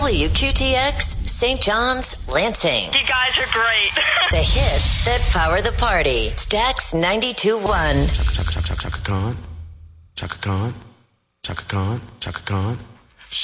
WQTX, St. John's, Lansing. You guys are great. The hits that power the party. Stax 92.1. Chaka Khan. Chaka Khan. Chaka Khan. Chaka Khan.